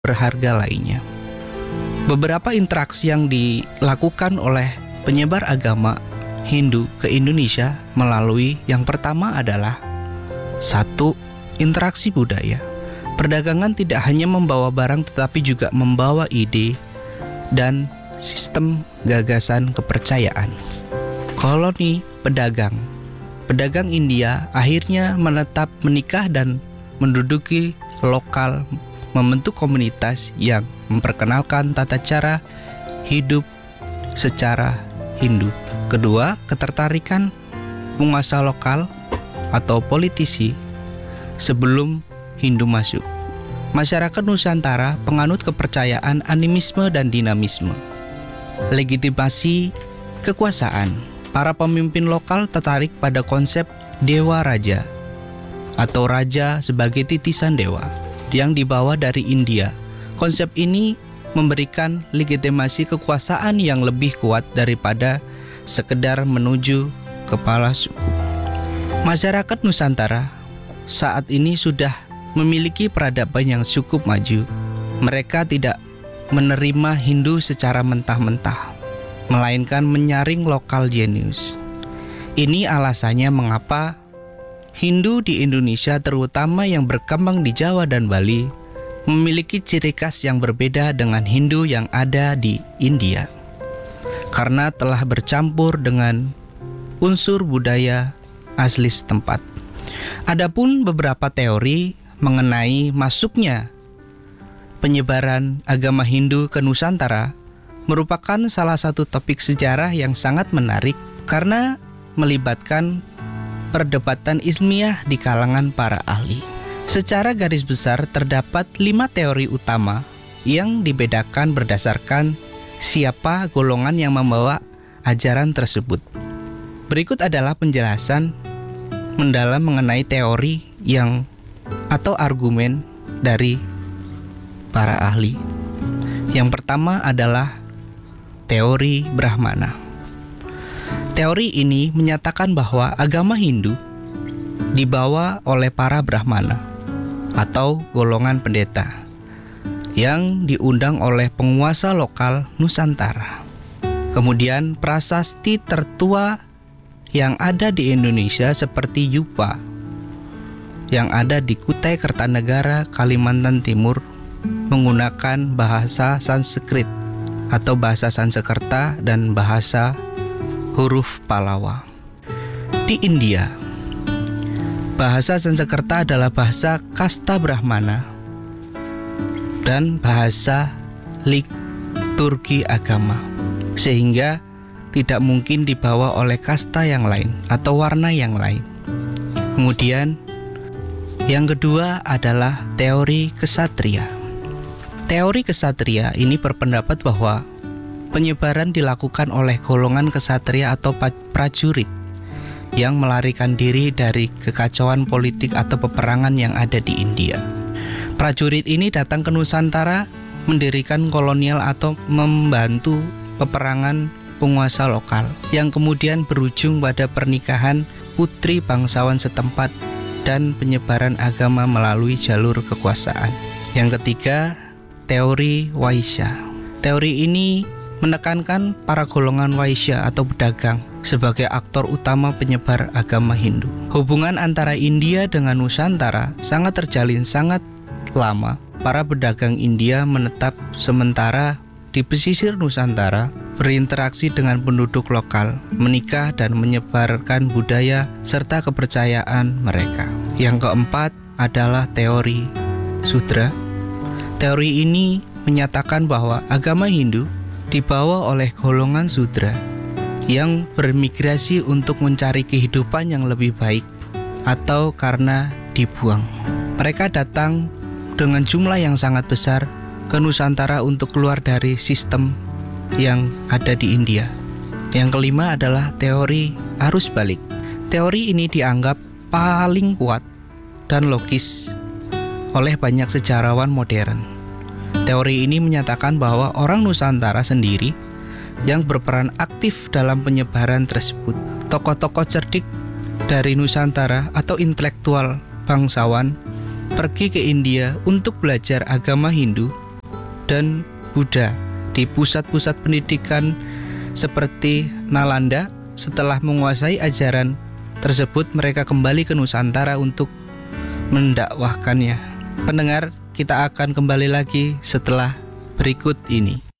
berharga lainnya. Beberapa interaksi yang dilakukan oleh penyebar agama Hindu ke Indonesia melalui yang pertama adalah 1. Interaksi budaya. Perdagangan tidak hanya membawa barang tetapi juga membawa ide dan sistem gagasan kepercayaan. Koloni pedagang. Pedagang India akhirnya menetap menikah dan menduduki lokal, membentuk komunitas yang memperkenalkan tata cara hidup secara Hindu. Kedua, ketertarikan penguasa lokal atau politisi sebelum Hindu masuk. Masyarakat Nusantara penganut kepercayaan animisme dan dinamisme. Legitimasi kekuasaan. Para pemimpin lokal tertarik pada konsep dewa raja atau raja sebagai titisan dewa yang dibawa dari India. Konsep ini memberikan legitimasi kekuasaan yang lebih kuat daripada sekedar menuju kepala suku. Masyarakat Nusantara saat ini sudah memiliki peradaban yang cukup maju. Mereka tidak menerima Hindu secara mentah-mentah, melainkan menyaring lokal jenius. Ini alasannya mengapa Hindu di Indonesia, terutama yang berkembang di Jawa dan Bali, memiliki ciri khas yang berbeda dengan Hindu yang ada di India, karena telah bercampur dengan unsur budaya asli setempat. Adapun beberapa teori mengenai masuknya penyebaran agama Hindu ke Nusantara merupakan salah satu topik sejarah yang sangat menarik karena melibatkan perdebatan ilmiah di kalangan para ahli. Secara garis besar terdapat 5 teori utama yang dibedakan berdasarkan siapa golongan yang membawa ajaran tersebut. Berikut adalah penjelasan mendalam mengenai teori yang atau argumen dari para ahli. Yang pertama adalah teori Brahmana. Teori ini menyatakan bahwa agama Hindu dibawa oleh para Brahmana atau golongan pendeta yang diundang oleh penguasa lokal Nusantara. Kemudian prasasti tertua yang ada di Indonesia seperti Yupa yang ada di Kutai Kertanegara, Kalimantan Timur menggunakan bahasa Sanskrit atau bahasa Sanskerta dan bahasa huruf Pallava. Di India, bahasa Sanskerta adalah bahasa kasta Brahmana dan bahasa liturgi agama, sehingga tidak mungkin dibawa oleh kasta yang lain atau warna yang lain. Kemudian yang kedua adalah teori kesatria. Teori kesatria ini berpendapat bahwa penyebaran dilakukan oleh golongan kesatria atau prajurit yang melarikan diri dari kekacauan politik atau peperangan yang ada di India. Prajurit ini datang ke Nusantara mendirikan kolonial atau membantu peperangan penguasa lokal yang kemudian berujung pada pernikahan putri bangsawan setempat dan penyebaran agama melalui jalur kekuasaan. Yang ketiga, teori Waisya. Teori ini menekankan para golongan Waisya atau pedagang sebagai aktor utama penyebar agama Hindu. Hubungan antara India dengan Nusantara sangat terjalin sangat lama. Para pedagang India menetap sementara di pesisir Nusantara, berinteraksi dengan penduduk lokal, menikah dan menyebarkan budaya serta kepercayaan mereka. Yang keempat adalah teori Sudra. Teori ini menyatakan bahwa agama Hindu dibawa oleh golongan Sudra yang bermigrasi untuk mencari kehidupan yang lebih baik atau karena dibuang. Mereka datang dengan jumlah yang sangat besar ke Nusantara untuk keluar dari sistem yang ada di India. Yang kelima adalah teori arus balik. Teori ini dianggap paling kuat dan logis oleh banyak sejarawan modern. Teori ini menyatakan bahwa orang Nusantara sendiri yang berperan aktif dalam penyebaran tersebut. Tokoh-tokoh cerdik dari Nusantara atau intelektual bangsawan pergi ke India untuk belajar agama Hindu dan Buddha di pusat-pusat pendidikan seperti Nalanda. Setelah menguasai ajaran tersebut, mereka kembali ke Nusantara untuk mendakwahkannya. Pendengar, kita akan kembali lagi setelah berikut ini.